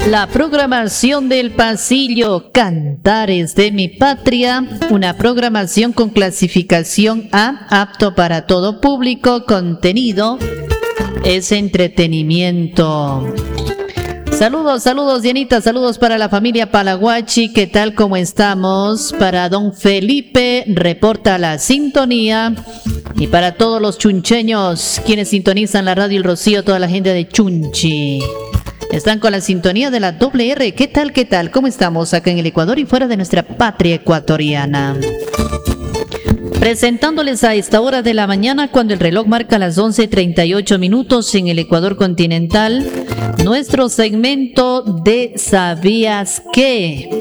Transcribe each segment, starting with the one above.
La programación del pasillo, Cantares de mi Patria, una programación con clasificación A, apto para todo público, contenido es entretenimiento. Saludos, Dianita, saludos para la familia Palaguachi, ¿qué tal, cómo estamos? Para don Felipe, reporta la sintonía. Y para todos los chuncheños, quienes sintonizan la radio El Rocío, toda la gente de Chunchi. Están con la sintonía de la WR. ¿Qué tal? ¿Cómo estamos acá en el Ecuador y fuera de nuestra patria ecuatoriana? Presentándoles a esta hora de la mañana, cuando el reloj marca las 11:38 minutos en el Ecuador continental, nuestro segmento de ¿Sabías qué?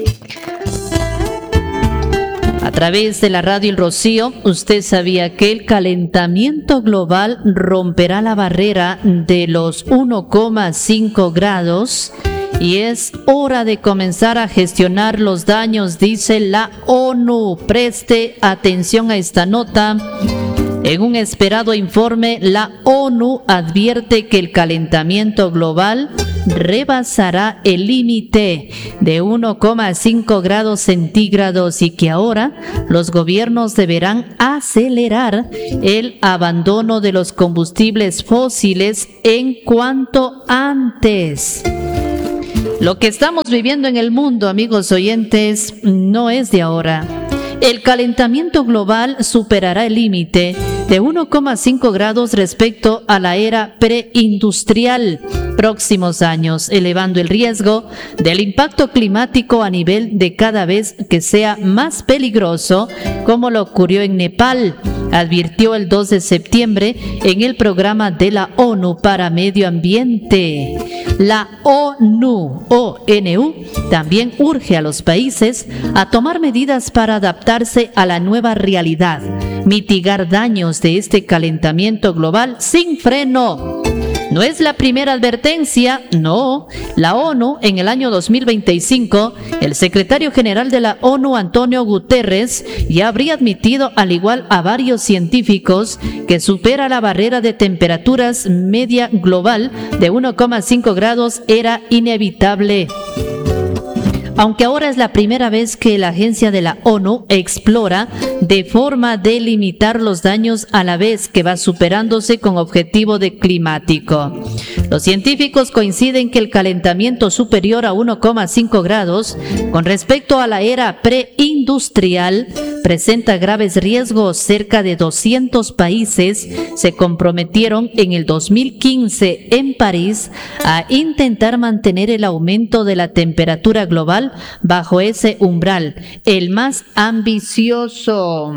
A través de la radio El Rocío, ¿usted sabía que el calentamiento global romperá la barrera de los 1,5 grados? Y es hora de comenzar a gestionar los daños, dice la ONU. Preste atención a esta nota. En un esperado informe, la ONU advierte que el calentamiento global rebasará el límite de 1,5 grados centígrados y que ahora los gobiernos deberán acelerar el abandono de los combustibles fósiles en cuanto antes. Lo que estamos viviendo en el mundo, amigos oyentes, no es de ahora. El calentamiento global superará el límite de 1,5 grados respecto a la era preindustrial próximos años, elevando el riesgo del impacto climático a nivel de cada vez que sea más peligroso, como lo ocurrió en Nepal, advirtió el 2 de septiembre en el programa de la ONU para Medio Ambiente. La ONU también urge a los países a tomar medidas para adaptarse a la nueva realidad, mitigar daños de este calentamiento global sin freno. No es la primera advertencia, no. La ONU, en el año 2025, el secretario general de la ONU, Antonio Guterres, ya habría admitido, al igual a varios científicos, que supera la barrera de temperaturas media global de 1,5 grados era inevitable. Aunque ahora es la primera vez que la agencia de la ONU explora de forma de limitar los daños a la vez que va superándose con objetivo de climático. Los científicos coinciden que el calentamiento superior a 1,5 grados con respecto a la era preindustrial presenta graves riesgos. Cerca de 200 países se comprometieron en el 2015 en París a intentar mantener el aumento de la temperatura global bajo ese umbral, el más ambicioso.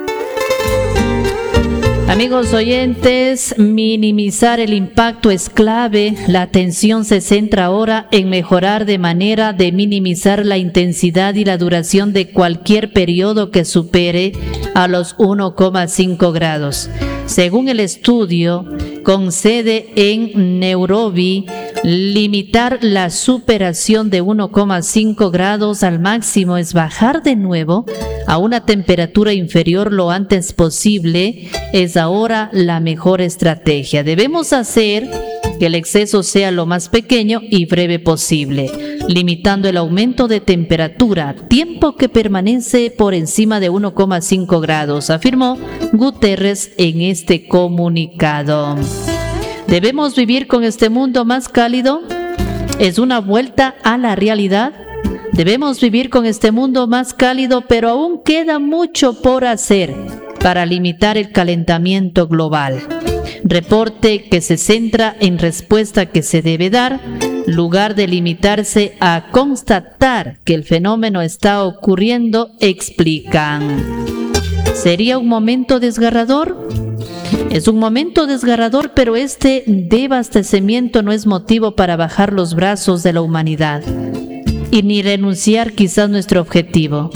Amigos oyentes, minimizar el impacto es clave. La atención se centra ahora en mejorar de manera de minimizar la intensidad y la duración de cualquier periodo que supere a los 1,5 grados. Según el estudio, con sede en Nairobi, limitar la superación de 1,5 grados al máximo es bajar de nuevo a una temperatura inferior lo antes posible. Es ahora la mejor estrategia. Debemos hacer que el exceso sea lo más pequeño y breve posible, limitando el aumento de temperatura, tiempo que permanece por encima de 1,5 grados, afirmó Guterres en este comunicado. ¿Debemos vivir con este mundo más cálido? ¿Es una vuelta a la realidad? Debemos vivir con este mundo más cálido, pero aún queda mucho por hacer para limitar el calentamiento global. Reporte que se centra en respuesta que se debe dar, lugar de limitarse a constatar que el fenómeno está ocurriendo, explican. ¿Sería un momento desgarrador? Es un momento desgarrador, pero este desabastecimiento no es motivo para bajar los brazos de la humanidad y ni renunciar quizás nuestro objetivo.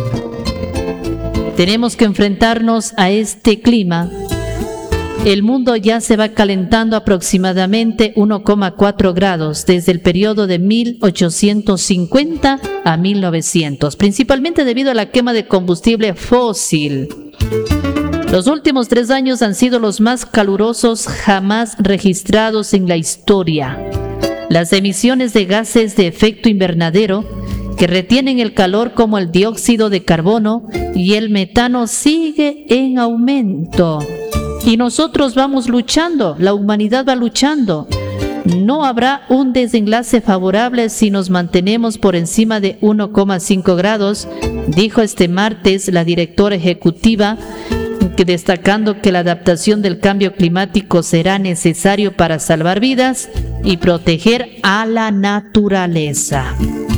Tenemos que enfrentarnos a este clima. El mundo ya se va calentando aproximadamente 1,4 grados desde el periodo de 1850 a 1900, principalmente debido a la quema de combustible fósil. Los últimos 3 años han sido los más calurosos jamás registrados en la historia. Las emisiones de gases de efecto invernadero que retienen el calor como el dióxido de carbono y el metano sigue en aumento. Y nosotros vamos luchando, la humanidad va luchando. No habrá un desenlace favorable si nos mantenemos por encima de 1,5 grados, dijo este martes la directora ejecutiva, destacando que la adaptación del cambio climático será necesario para salvar vidas y proteger a la naturaleza.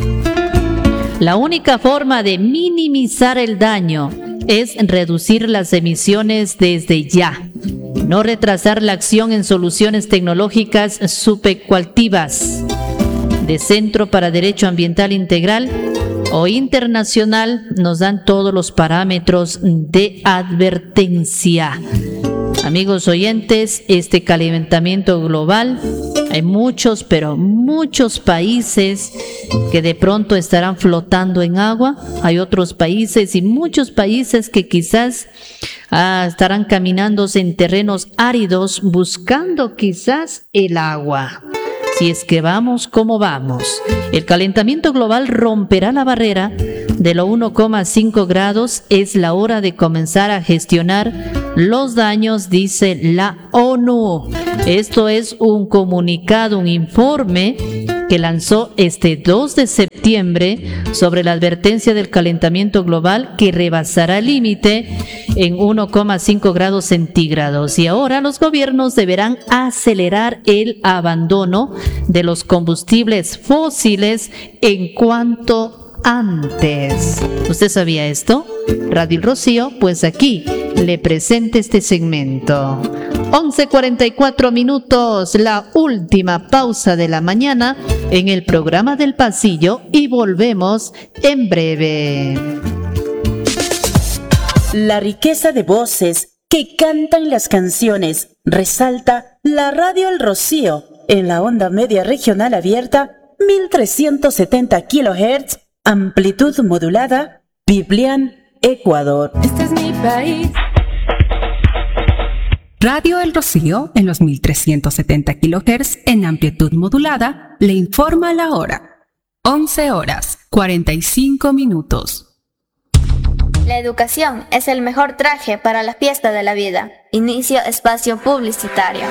La única forma de minimizar el daño es reducir las emisiones desde ya. No retrasar la acción en soluciones tecnológicas subsecutivas de Centro para Derecho Ambiental Integral o internacional nos dan todos los parámetros de advertencia. Amigos oyentes, este calentamiento global, hay muchos, pero muchos países que de pronto estarán flotando en agua. Hay otros países y muchos países que quizás estarán caminando en terrenos áridos buscando quizás el agua. Si es que vamos como vamos, el calentamiento global romperá la barrera de los 1,5 grados. Es la hora de comenzar a gestionar los daños, dice la ONU. Esto es un comunicado, un informe que lanzó este 2 de septiembre sobre la advertencia del calentamiento global que rebasará el límite en 1,5 grados centígrados. Y ahora los gobiernos deberán acelerar el abandono de los combustibles fósiles en cuanto antes. ¿Usted sabía esto? Radio El Rocío, pues aquí le presento este segmento. 11:44 minutos, la última pausa de la mañana en el programa del pasillo y volvemos en breve. La riqueza de voces que cantan las canciones resalta la Radio El Rocío en la onda media regional abierta 1370 kHz, amplitud modulada, Biblián, Ecuador. Este es mi país. Radio El Rocío en los 1370 kHz en amplitud modulada le informa la hora. 11:45. La educación es el mejor traje para la fiesta de la vida. Inicio espacio publicitario.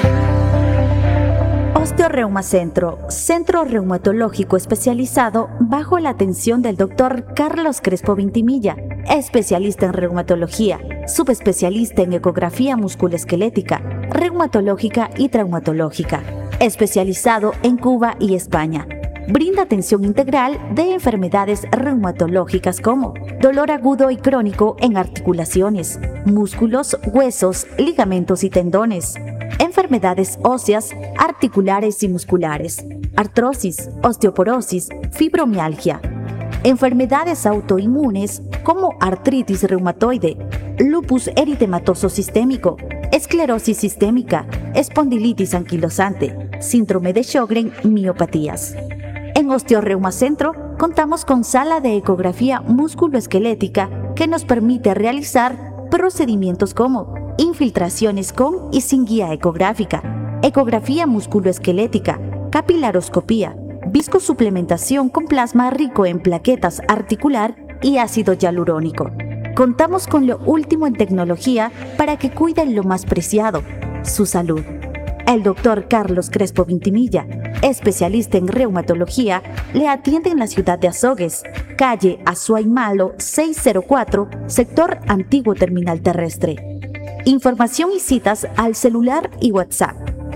Osteoreumacentro, centro reumatológico especializado bajo la atención del Dr. Carlos Crespo Vintimilla, especialista en reumatología, subespecialista en ecografía musculoesquelética, reumatológica y traumatológica, especializado en Cuba y España. Brinda atención integral de enfermedades reumatológicas como dolor agudo y crónico en articulaciones, músculos, huesos, ligamentos y tendones, enfermedades óseas, articulares y musculares, artrosis, osteoporosis, fibromialgia, enfermedades autoinmunes como artritis reumatoide, lupus eritematoso sistémico, esclerosis sistémica, espondilitis anquilosante, síndrome de Sjögren, miopatías. En Osteoreumacentro contamos con sala de ecografía musculoesquelética que nos permite realizar procedimientos como infiltraciones con y sin guía ecográfica, ecografía musculoesquelética, capilaroscopía, viscosuplementación con plasma rico en plaquetas articular y ácido hialurónico. Contamos con lo último en tecnología para que cuiden lo más preciado, su salud. El Dr. Carlos Crespo Vintimilla, especialista en reumatología, le atiende en la ciudad de Azogues, calle Azuay Malo 604, sector Antiguo Terminal Terrestre. Información y citas al celular y WhatsApp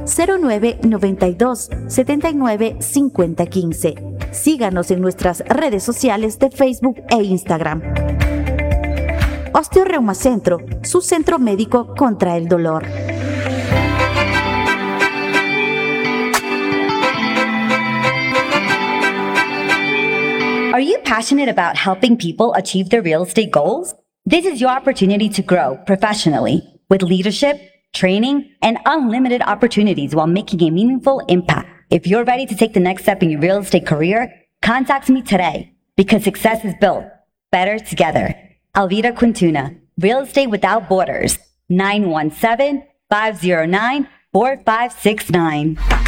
0992 79 50 15. Síganos en nuestras redes sociales de Facebook e Instagram. Osteoreumacentro, su centro médico contra el dolor. Are you passionate about helping people achieve their real estate goals? This is your opportunity to grow professionally with leadership, training, and unlimited opportunities while making a meaningful impact. If you're ready to take the next step in your real estate career, contact me today because success is built better together. Alvira Quintuna, Real Estate Without Borders, 917-509-4569.